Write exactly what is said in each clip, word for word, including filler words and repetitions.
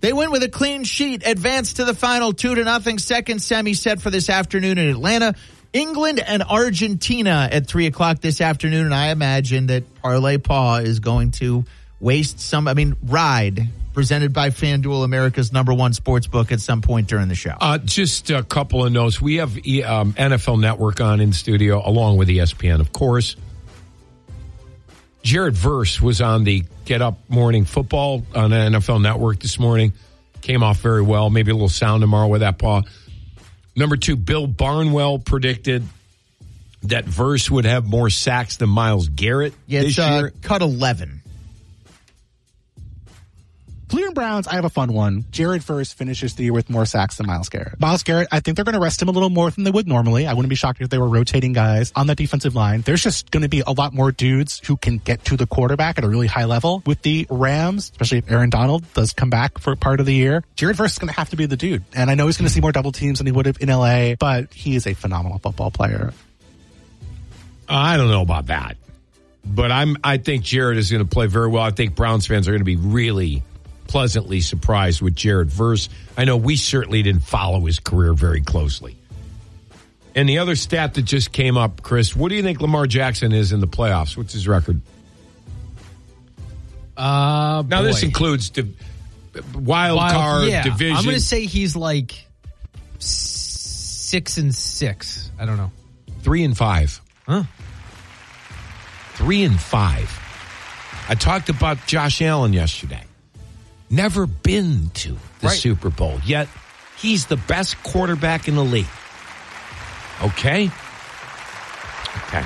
They win with a clean sheet, advance to the final two to nothing. Second semi set for this afternoon in Atlanta. England and Argentina at three o'clock this afternoon, and I imagine that Parlay Paw is going to waste some, I mean, ride, presented by FanDuel, America's number one sports book, at some point during the show. Uh, just a couple of notes. We have um, N F L Network on in studio, along with E S P N, of course. Jared Verse was on the Get Up Morning Football on N F L Network this morning. Came off very well. Maybe a little sound tomorrow with that, Paw. Number two, Bill Barnwell predicted that Verse would have more sacks than Myles Garrett yeah, this it's, uh, year. Cut eleven. Cleveland Browns, I have a fun one. Jared Verse finishes the year with more sacks than Myles Garrett. Myles Garrett, I think they're going to rest him a little more than they would normally. I wouldn't be shocked if they were rotating guys on that defensive line. There's just going to be a lot more dudes who can get to the quarterback at a really high level. With the Rams, especially if Aaron Donald does come back for part of the year, Jared Verse is going to have to be the dude. And I know he's going to see more double teams than he would have in L A, but he is a phenomenal football player. I don't know about that. But I'm. I think Jared is going to play very well. I think Browns fans are going to be really pleasantly surprised with Jared Verse. I know we certainly didn't follow his career very closely. And the other stat that just came up, Chris, what do you think Lamar Jackson is in the playoffs? What's his record? Uh, now, boy. this includes the wild, wild card, yeah. division. I'm going to say he's like six and six. I don't know. Three and five. Huh? Three and five. I talked about Josh Allen yesterday. Never been to the right. Super Bowl, yet he's the best quarterback in the league. Okay? Okay.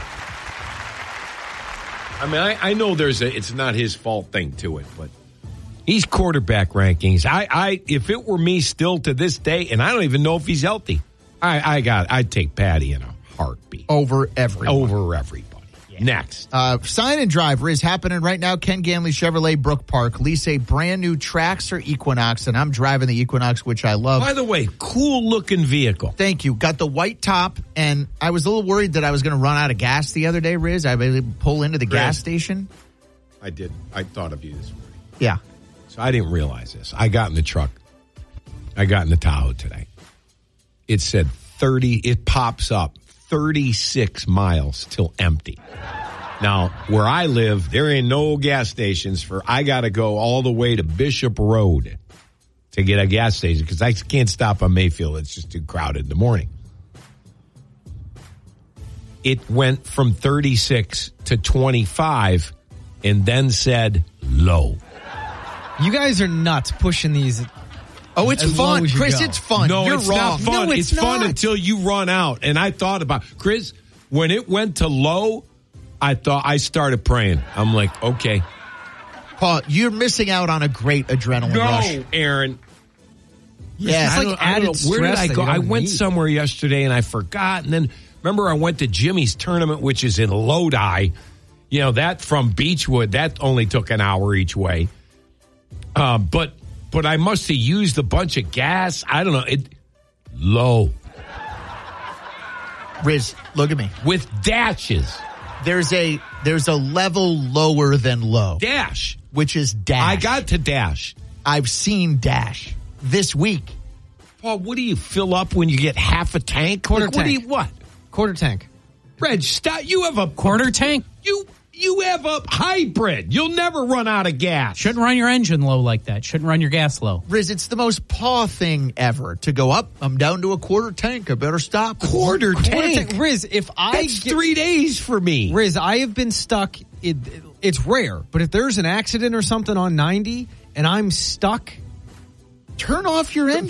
I mean, I, I know there's a, it's not his fault thing to it, but he's quarterback rankings. I, I, if it were me still to this day, and I don't even know if he's healthy, I, I got, I'd take Patty in a heartbeat. Over everyone. Over everybody. Next. Uh, sign and drive is happening right now. Ken Ganley Chevrolet Brook Park. Lease a brand new Traxxer Equinox, and I'm driving the Equinox, which I love. By the way, cool looking vehicle. Thank you. Got the white top, and I was a little worried that I was going to run out of gas the other day, Riz. I was able to pull into the Riz. gas station. I did. I thought of you this morning. Yeah. So I didn't realize this. I got in the truck. I got in the Tahoe today. It said thirty. It pops up. thirty-six miles till empty. Now, where I live, there ain't no gas stations for, I got to go all the way to Bishop Road to get a gas station because I can't stop on Mayfield. It's just too crowded in the morning. It went from thirty-six to twenty-five and then said low. You guys are nuts pushing these. Oh, it's as fun. as Chris, go. it's fun. No, You're it's wrong. not fun. No, it's it's fun not. until you run out. And I thought about, Chris, when it went to low, I thought, I started praying. I'm like, okay. Paul, you're missing out on a great adrenaline No, rush. Aaron. Yes. I like don't, I don't added know. Where did stress I that go? you I don't went need. somewhere yesterday and I forgot. And then, remember, I went to Jimmy's tournament, which is in Lodi. You know, that from Beechwood, that only took an hour each way. Uh, but but I must have used a bunch of gas. I don't know. It low. Riz, look at me. With dashes. There's a there's a level lower than low, Dash. which is dash. I got to dash. I've seen dash this week. Paul, what do you fill up when you get half a tank? Quarter Like, what do tank. you, what? Quarter tank. Reg, stop. You have a Quarter tank. You you have a hybrid. You'll never run out of gas. Shouldn't run your engine low like that. Shouldn't run your gas low. Riz, it's the most paw thing ever to go up. I'm down to a quarter tank. I better stop. Quarter Quarter tank. tank. Riz, if I That's get, three days for me. Riz, I have been stuck. It, it's rare, but if there's an accident or something on ninety and I'm stuck, Turn off your engine.